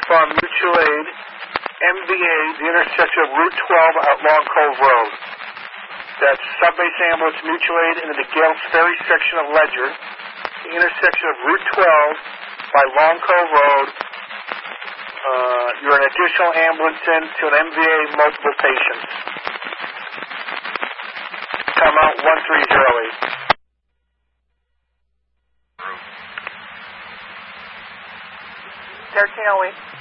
from Mutual Aid, MVA, the intersection of Route 12 at Long Cove Road. That's Subbase Ambulance Mutual Aid into the Gales Ferry section of Ledger, the intersection of Route 12 by Long Cove Road. You're an additional ambulance in to an MVA, multiple patients. Come out 1308. 1308.